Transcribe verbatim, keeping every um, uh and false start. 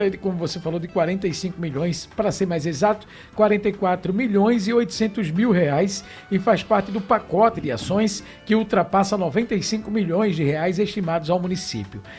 como você falou, de quarenta e cinco milhões, para ser mais exato, quarenta e quatro milhões e oitocentos mil reais, e faz parte do pacote de ações que ultrapassa noventa e cinco milhões de reais estimados ao município.